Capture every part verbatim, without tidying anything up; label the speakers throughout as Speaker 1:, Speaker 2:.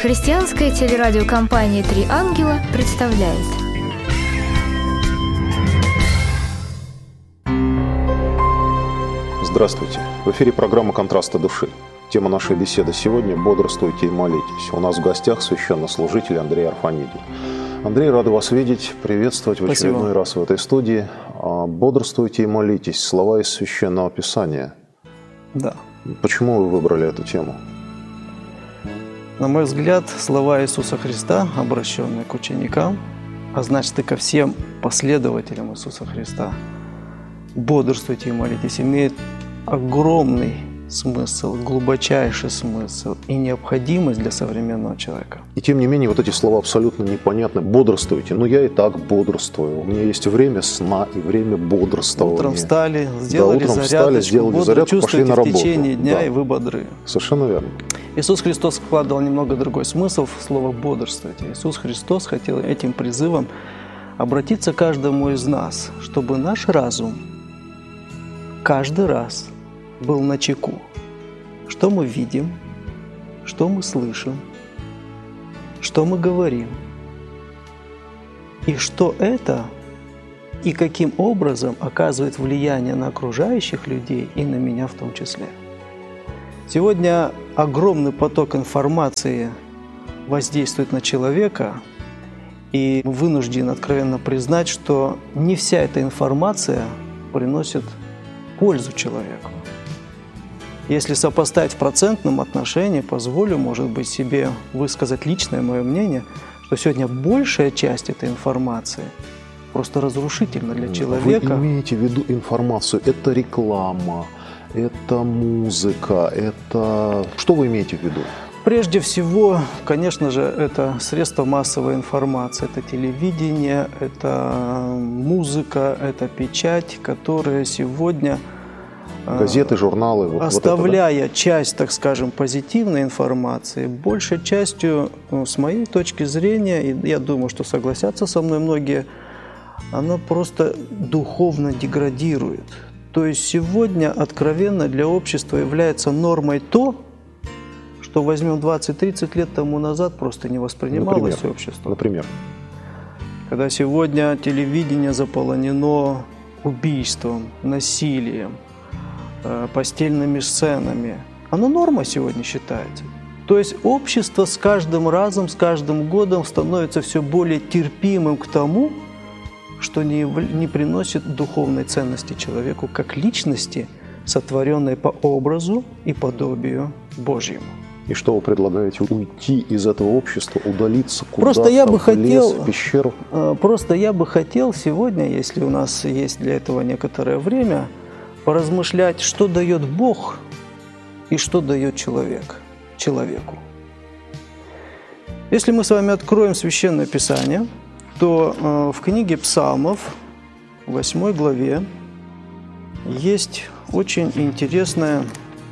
Speaker 1: Христианская телерадиокомпания «Три ангела» представляет.
Speaker 2: Здравствуйте! В эфире программа «Контрасты души». Тема нашей беседы сегодня – «Бодрствуйте и молитесь». У нас в гостях священнослужитель Андрей Арфанидий. Андрей, рад вас видеть, приветствовать в
Speaker 3: Спасибо.
Speaker 2: очередной раз в этой студии. «Бодрствуйте и молитесь» – слова из Священного Писания.
Speaker 3: Да.
Speaker 2: Почему вы выбрали эту тему?
Speaker 3: На мой взгляд, слова Иисуса Христа, обращенные к ученикам, а значит и ко всем последователям Иисуса Христа, «Бодрствуйте и молитесь», имеют огромный смысл, глубочайший смысл и необходимость для современного человека.
Speaker 2: И тем не менее, вот эти слова абсолютно непонятны. Бодрствуйте. Ну, я и так бодрствую. У меня есть время сна и время бодрствования.
Speaker 3: Утром встали, сделали
Speaker 2: да, утром
Speaker 3: зарядочку,
Speaker 2: встали, сделали
Speaker 3: бодро
Speaker 2: зарядку, пошли на работу.
Speaker 3: в течение дня,
Speaker 2: да.
Speaker 3: и вы бодры.
Speaker 2: Совершенно верно.
Speaker 3: Иисус Христос вкладывал немного другой смысл в слово «бодрствуйте». Иисус Христос хотел этим призывом обратиться к каждому из нас, чтобы наш разум каждый раз был начеку. Что мы видим, что мы слышим, что мы говорим, и что это и каким образом оказывает влияние на окружающих людей и на меня в том числе. Сегодня огромный поток информации воздействует на человека, и вынужден откровенно признать, что не вся эта информация приносит пользу человеку. Если сопоставить в процентном отношении, позволю, может быть, себе высказать личное мое мнение, что сегодня большая часть этой информации просто разрушительна для человека.
Speaker 2: Вы имеете в виду информацию? Это реклама, это музыка, это... Что вы имеете в виду?
Speaker 3: Прежде всего, конечно же, это средства массовой информации, это телевидение, это музыка, это печать, которая сегодня...
Speaker 2: Газеты, журналы. Вот,
Speaker 3: оставляя
Speaker 2: вот это, да?
Speaker 3: часть, так скажем, позитивной информации, большей частью, с моей точки зрения, и я думаю, что согласятся со мной многие, она просто духовно деградирует. То есть сегодня откровенно для общества является нормой то, что возьмем двадцать-тридцать лет тому назад просто не воспринималось
Speaker 2: Например?
Speaker 3: обществом.
Speaker 2: Например?
Speaker 3: Когда сегодня телевидение заполонено убийством, насилием, постельными сценами. Оно норма сегодня считается. То есть общество с каждым разом, с каждым годом становится все более терпимым к тому, что не, не приносит духовной ценности человеку как личности, сотворенной по образу и подобию Божьему.
Speaker 2: И что вы предлагаете? Уйти из этого общества, удалиться куда-то,
Speaker 3: просто я бы
Speaker 2: в
Speaker 3: хотел,
Speaker 2: лес, в пещеру?
Speaker 3: Просто я бы хотел сегодня, если у нас есть для этого некоторое время, поразмышлять, что дает Бог и что дает человек человеку. Если мы с вами откроем Священное Писание, то в книге Псалмов, в восьмой главе, есть очень интересное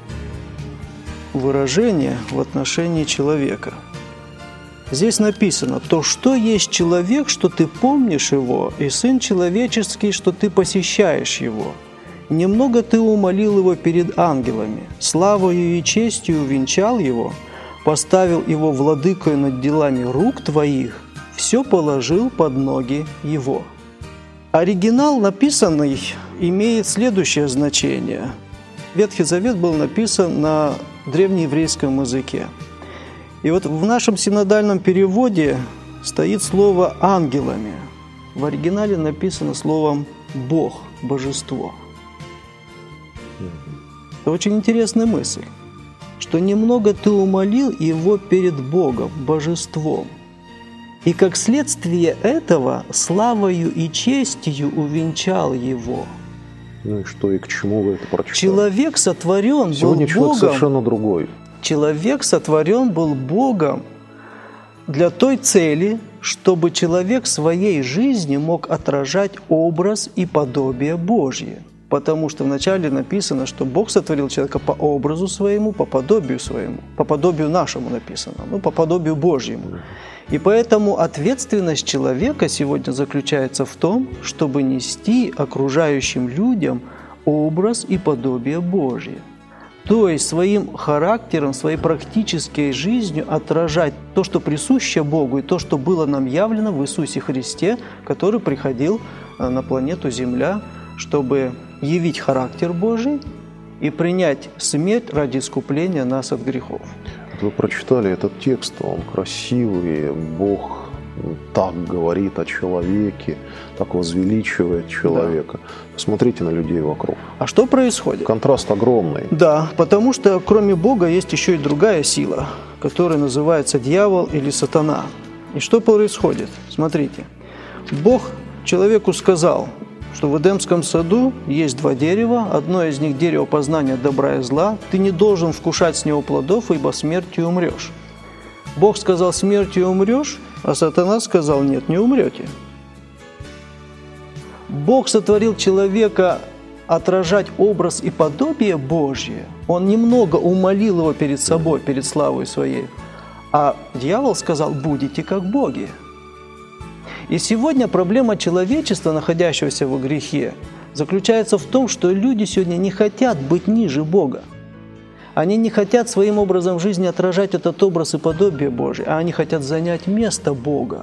Speaker 3: выражение в отношении человека. Здесь написано: «То, что есть человек, что ты помнишь его, и сын человеческий, что ты посещаешь его. Немного ты умолил его перед ангелами, славою и честью увенчал его, поставил его владыкой над делами рук твоих, все положил под ноги его». Оригинал написанный имеет следующее значение. Ветхий Завет был написан на древнееврейском языке. И вот в нашем синодальном переводе стоит слово «ангелами». В оригинале написано словом «Бог», «божество». Это очень интересная мысль, что немного ты умолил его перед Богом, божеством. И как следствие этого славою и честью увенчал его.
Speaker 2: Ну и что, и к чему вы это прочитали?
Speaker 3: Человек сотворен
Speaker 2: Сегодня
Speaker 3: был
Speaker 2: человек
Speaker 3: Богом.
Speaker 2: совершенно другой.
Speaker 3: Человек сотворен был Богом для той цели, чтобы человек в своей жизни мог отражать образ и подобие Божье. Потому что вначале написано, что Бог сотворил человека по образу своему, по подобию своему, по подобию нашему написано, ну, по подобию Божьему. И поэтому ответственность человека сегодня заключается в том, чтобы нести окружающим людям образ и подобие Божье. То есть своим характером, своей практической жизнью отражать то, что присуще Богу, и то, что было нам явлено в Иисусе Христе, который приходил на планету Земля, чтобы явить характер Божий и принять смерть ради искупления нас от грехов.
Speaker 2: Вы прочитали этот текст, он красивый, Бог так говорит о человеке, так возвеличивает человека. Да. Посмотрите на людей вокруг.
Speaker 3: А что происходит?
Speaker 2: Контраст огромный.
Speaker 3: Да, потому что кроме Бога есть еще и другая сила, которая называется дьявол или сатана. И что происходит? Смотрите. Бог человеку сказал, что в Эдемском саду есть два дерева, одно из них дерево познания добра и зла, ты не должен вкушать с него плодов, ибо смертью умрешь. Бог сказал, смертью умрешь, а сатана сказал, нет, не умрете. Бог сотворил человека отражать образ и подобие Божье. Он немного умолил его перед собой, перед славой своей. А дьявол сказал, будете как боги. И сегодня проблема человечества, находящегося во грехе, заключается в том, что люди сегодня не хотят быть ниже Бога. Они не хотят своим образом жизни отражать этот образ и подобие Божие, а они хотят занять место Бога.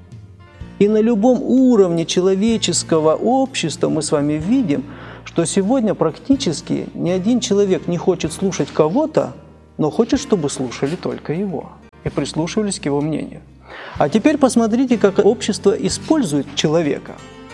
Speaker 3: И на любом уровне человеческого общества мы с вами видим, что сегодня практически ни один человек не хочет слушать кого-то, но хочет, чтобы слушали только его и прислушивались к его мнению. А теперь посмотрите, как общество использует человека.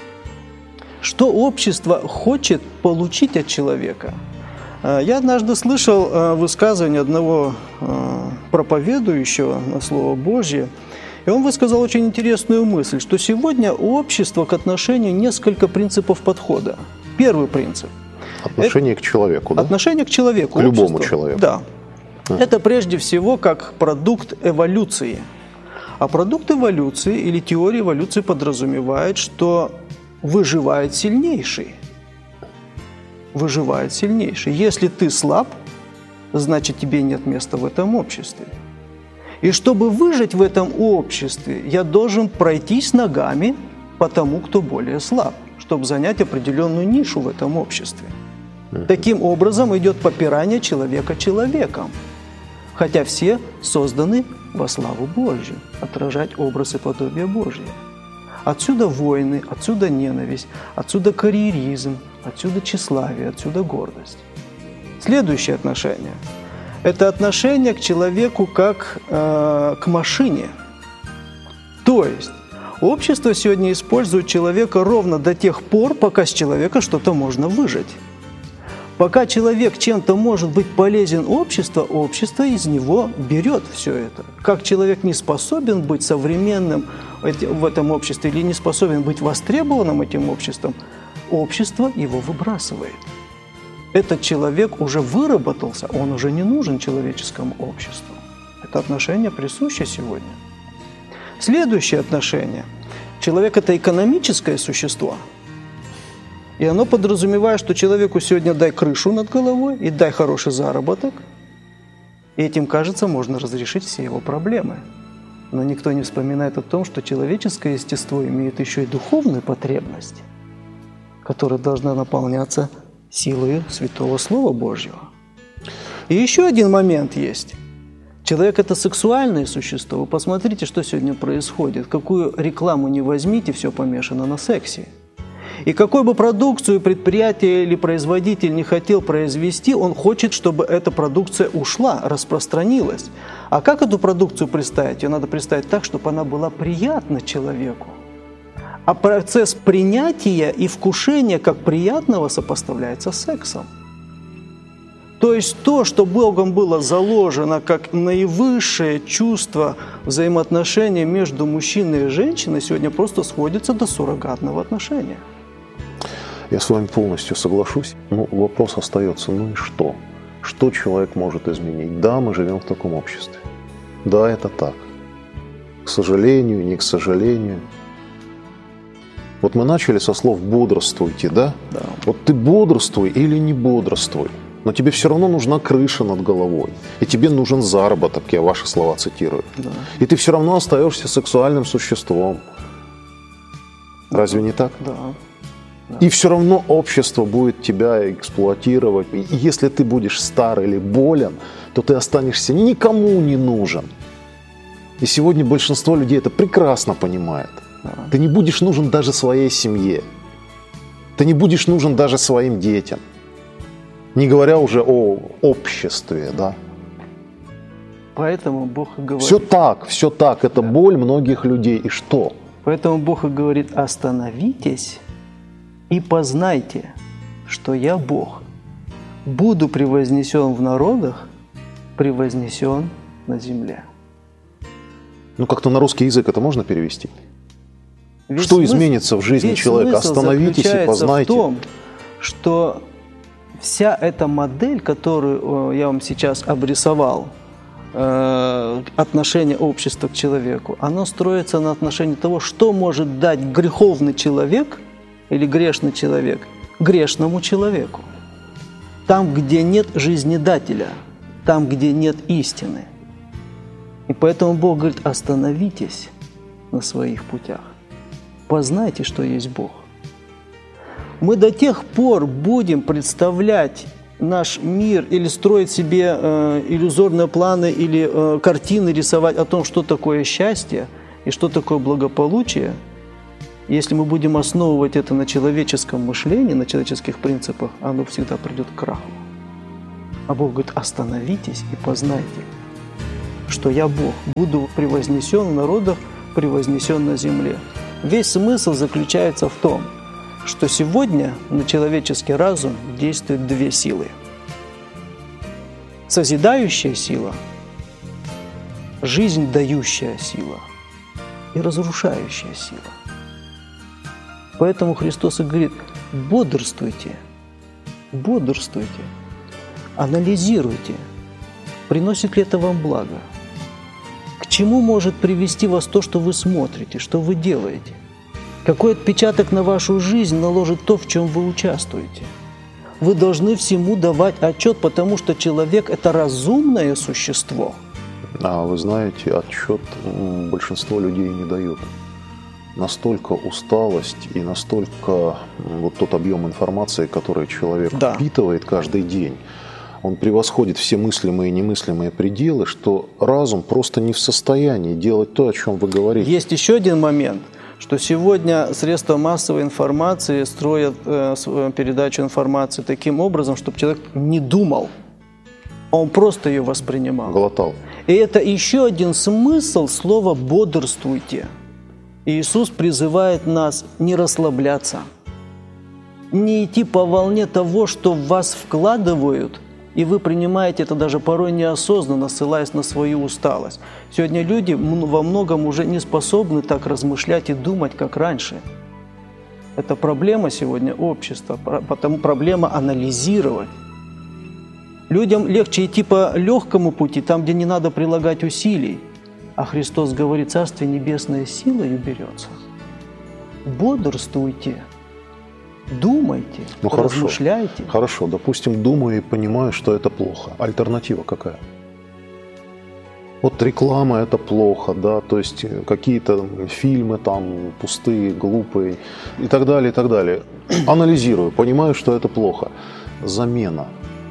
Speaker 3: Что общество хочет получить от человека? Я однажды слышал высказывание одного проповедующего на Слово Божье, и он высказал очень интересную мысль, что сегодня у общества к отношению несколько принципов подхода. Первый принцип.
Speaker 2: Отношение это, к человеку, да? Отношение
Speaker 3: к человеку.
Speaker 2: К любому человеку.
Speaker 3: Да. А. Это прежде всего как продукт эволюции. А продукт эволюции или теория эволюции подразумевает, что выживает сильнейший. Выживает сильнейший. Если ты слаб, значит, тебе нет места в этом обществе. И чтобы выжить в этом обществе, я должен пройтись ногами по тому, кто более слаб, чтобы занять определенную нишу в этом обществе. Таким образом идет попирание человека человеком, хотя все созданы во славу Божью, отражать образ и подобие Божье. Отсюда войны, отсюда ненависть, отсюда карьеризм, отсюда тщеславие, отсюда гордость. Следующее отношение – это отношение к человеку как э, к машине. То есть общество сегодня использует человека ровно до тех пор, пока с человека что-то можно выжать. Пока человек чем-то может быть полезен обществу, общество из него берет все это. Как человек не способен быть современным в этом обществе или не способен быть востребованным этим обществом, общество его выбрасывает. Этот человек уже выработался, он уже не нужен человеческому обществу. Это отношение присуще сегодня. Следующее отношение. Человек – это экономическое существо. И оно подразумевает, что человеку сегодня дай крышу над головой и дай хороший заработок. И этим, кажется, можно разрешить все его проблемы. Но никто не вспоминает о том, что человеческое естество имеет еще и духовную потребность, которая должна наполняться силой Святого Слова Божьего. И еще один момент есть. Человек – это сексуальное существо. Вы посмотрите, что сегодня происходит. Какую рекламу не возьмите, все помешано на сексе. И какой бы продукцию предприятие или производитель не хотел произвести, он хочет, чтобы эта продукция ушла, распространилась. А как эту продукцию представить? Ее надо представить так, чтобы она была приятна человеку. А процесс принятия и вкушения как приятного сопоставляется с сексом. То есть то, что Богом было заложено как наивысшее чувство взаимоотношения между мужчиной и женщиной, сегодня просто сводится до суррогатного отношения.
Speaker 2: Я с вами полностью соглашусь. Но вопрос остается, ну и что? Что человек может изменить? Да, мы живем в таком обществе. Да, это так. К сожалению, не к сожалению. Вот мы начали со слов «бодрствуйте», да?
Speaker 3: Да.
Speaker 2: Вот ты бодрствуй или не бодрствуй, но тебе все равно нужна крыша над головой. И тебе нужен заработок, я ваши слова цитирую.
Speaker 3: Да.
Speaker 2: И ты все равно остаешься сексуальным существом. Разве не так?
Speaker 3: Да.
Speaker 2: И все равно общество будет тебя эксплуатировать. И если ты будешь стар или болен, то ты останешься никому не нужен. И сегодня большинство людей это прекрасно понимает. Ты не будешь нужен даже своей семье. Ты не будешь нужен даже своим детям. Не говоря уже о обществе, да.
Speaker 3: Поэтому Бог и говорит.
Speaker 2: Все так, все так. Это да. боль многих людей. И что?
Speaker 3: Поэтому Бог и говорит: остановитесь и познайте, что я Бог. Буду превознесен в народах, превознесен на земле.
Speaker 2: Ну, как-то на русский язык это можно перевести?
Speaker 3: Весь
Speaker 2: что
Speaker 3: смысл,
Speaker 2: изменится в жизни человека? Остановитесь и познайте.
Speaker 3: В том, что вся эта модель, которую я вам сейчас обрисовал, отношение общества к человеку, оно строится на отношении того, что может дать греховный человек или грешный человек грешному человеку. Там, где нет жизнедателя, там, где нет истины. И поэтому Бог говорит: остановитесь на своих путях, познайте, что есть Бог. Мы до тех пор будем представлять наш мир или строить себе э, иллюзорные планы или э, картины рисовать о том, что такое счастье и что такое благополучие, если мы будем основывать это на человеческом мышлении, на человеческих принципах, оно всегда придет к краху. А Бог говорит: остановитесь и познайте, что я Бог, буду превознесен в народах, превознесен на земле. Весь смысл заключается в том, что сегодня на человеческий разум действуют две силы. Созидающая сила, жизнь дающая сила и разрушающая сила. Поэтому Христос и говорит: бодрствуйте, бодрствуйте, анализируйте, приносит ли это вам благо, к чему может привести вас то, что вы смотрите, что вы делаете. Какой отпечаток на вашу жизнь наложит то, в чем вы участвуете? Вы должны всему давать отчет, потому что человек – это разумное существо.
Speaker 2: А вы знаете, отчет большинство людей не дают. Настолько усталость и настолько вот тот объем информации, который человек да. впитывает каждый день, он превосходит все мыслимые и немыслимые пределы, что разум просто не в состоянии делать то, о чем вы говорите.
Speaker 3: Есть еще один момент, что сегодня средства массовой информации строят э, передачу информации таким образом, чтобы человек не думал, он просто ее воспринимал.
Speaker 2: Глотал.
Speaker 3: И это еще один смысл слова «бодрствуйте». Иисус призывает нас не расслабляться, не идти по волне того, что в вас вкладывают, и вы принимаете это даже порой неосознанно, ссылаясь на свою усталость. Сегодня люди во многом уже не способны так размышлять и думать, как раньше. Это проблема сегодня общества, потому проблема анализировать. Людям легче идти по легкому пути, там, где не надо прилагать усилий. А Христос говорит: Царствие Небесное силою берется. Бодрствуйте. Думайте, ну, размышляйте.
Speaker 2: Хорошо, хорошо, допустим, думаю и понимаю, что это плохо. Альтернатива какая? Вот реклама – это плохо, да, то есть какие-то фильмы там пустые, глупые и так далее, и так далее. Анализирую, понимаю, что это плохо. Замена.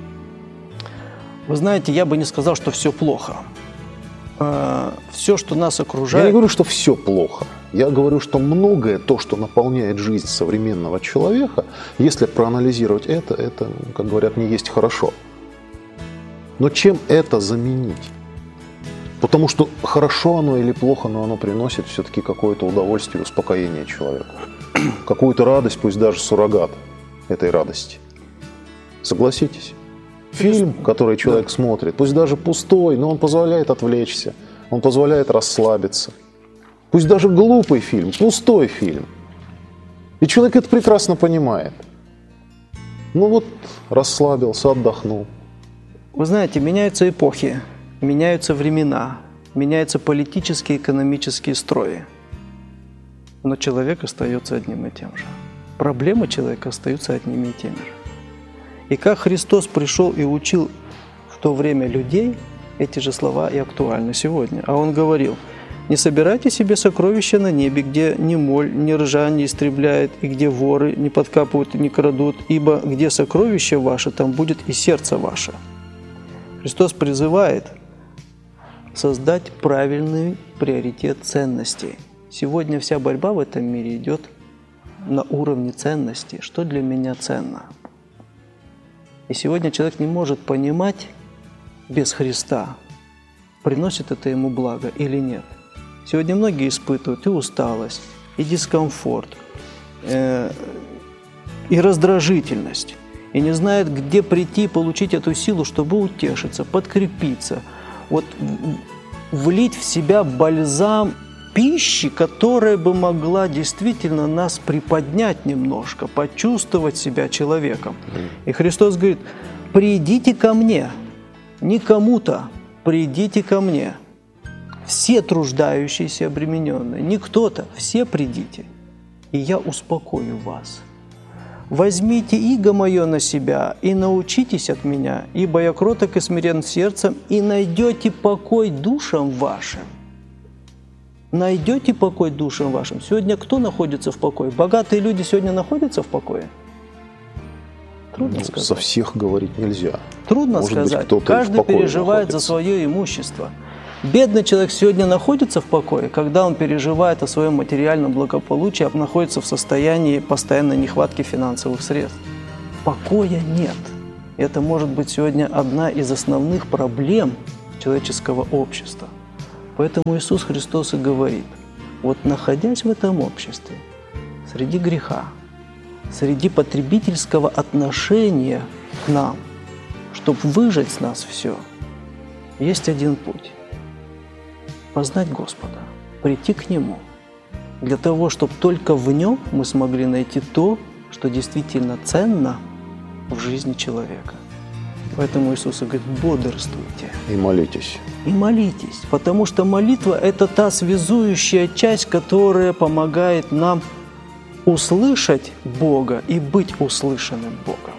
Speaker 3: Вы знаете, я бы не сказал, что все плохо. Все, что нас окружает…
Speaker 2: Я не говорю, что все плохо. Я говорю, что многое, то, что наполняет жизнь современного человека, если проанализировать это, это, как говорят, не есть хорошо. Но чем это заменить? Потому что хорошо оно или плохо, но оно приносит все-таки какое-то удовольствие и успокоение человеку. Какую-то радость, пусть даже суррогат этой радости. Согласитесь? Фильм, который человек смотрит, пусть даже пустой, но он позволяет отвлечься, он позволяет расслабиться. Пусть даже глупый фильм, пустой фильм. И человек это прекрасно понимает. Ну вот, расслабился, отдохнул.
Speaker 3: Вы знаете, меняются эпохи, меняются времена, меняются политические, экономические строи. Но человек остается одним и тем же. Проблемы человека остаются одними и теми же. И как Христос пришел и учил в то время людей, эти же слова и актуальны сегодня. А Он говорил: Не собирайте себе сокровища на небе, где ни моль, ни ржа не истребляет, и где воры не подкапывают и не крадут, ибо где сокровище ваше, там будет и сердце ваше». Христос призывает создать правильный приоритет ценностей. Сегодня вся борьба в этом мире идет на уровне ценностей. Что для меня ценно? И сегодня человек не может понимать без Христа, приносит это ему благо или нет. Сегодня многие испытывают и усталость, и дискомфорт, э, и раздражительность, и не знают, где прийти, получить эту силу, чтобы утешиться, подкрепиться, вот влить в себя бальзам пищи, которая бы могла действительно нас приподнять немножко, почувствовать себя человеком. И Христос говорит: «Придите ко мне, не кому-то, придите ко мне, все труждающиеся, обремененные, не кто-то, все придите, и я успокою вас. Возьмите иго мое на себя и научитесь от меня, ибо я кроток и смирен сердцем, и найдете покой душам вашим». Найдете покой душам вашим. Сегодня кто находится в покое? Богатые люди сегодня находятся в покое? Трудно
Speaker 2: ну,
Speaker 3: сказать.
Speaker 2: За всех говорить нельзя.
Speaker 3: Трудно
Speaker 2: Может
Speaker 3: сказать.
Speaker 2: Быть,
Speaker 3: каждый переживает находится. за свое имущество. Бедный человек сегодня находится в покое, когда он переживает о своем материальном благополучии, а находится в состоянии постоянной нехватки финансовых средств. Покоя нет. Это может быть сегодня одна из основных проблем человеческого общества. Поэтому Иисус Христос и говорит: вот находясь в этом обществе, среди греха, среди потребительского отношения к нам, чтобы выжать с нас все, есть один путь – познать Господа, прийти к Нему, для того, чтобы только в Нем мы смогли найти то, что действительно ценно в жизни человека. Поэтому Иисус говорит: бодрствуйте.
Speaker 2: И молитесь.
Speaker 3: И молитесь, потому что молитва – это та связующая часть, которая помогает нам услышать Бога и быть услышанным Богом.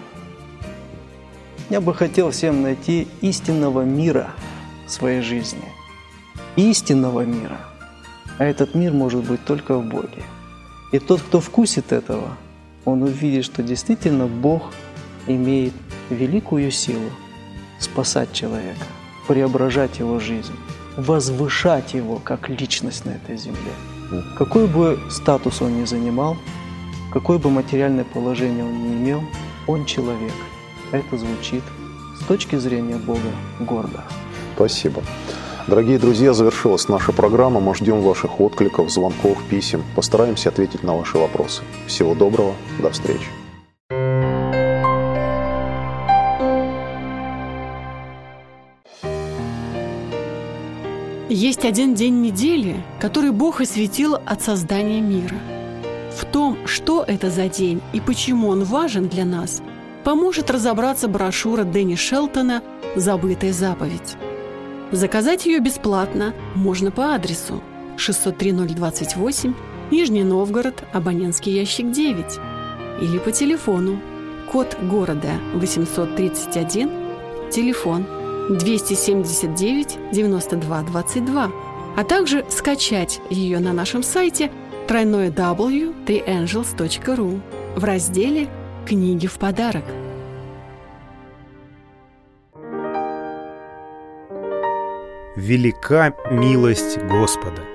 Speaker 3: Я бы хотел всем найти истинного мира в своей жизни. Истинного мира. А этот мир может быть только в Боге. И тот, кто вкусит этого, он увидит, что действительно Бог имеет великую силу спасать человека, преображать его жизнь, возвышать его как личность на этой земле. Какой бы статус он ни занимал, какое бы материальное положение он ни имел, он человек. Это звучит с точки зрения Бога гордо.
Speaker 2: Спасибо. Дорогие друзья, завершилась наша программа. Мы ждем ваших откликов, звонков, писем. Постараемся ответить на ваши вопросы. Всего доброго. До встречи.
Speaker 4: Есть один день недели, который Бог осветил от создания мира. В том, что это за день и почему он важен для нас, поможет разобраться брошюра Дэнни Шелтона «Забытая заповедь». Заказать ее бесплатно можно по адресу шестьсот три ноль двадцать восемь, Нижний Новгород, абонентский ящик девять, или по телефону, код города восемьсот тридцать один, телефон двести семьдесят девять девяносто два двадцать два, а также скачать ее на нашем сайте дабл ю дабл ю дабл ю точка три ангелс точка ру в разделе «Книги в подарок».
Speaker 5: Велика милость Господа.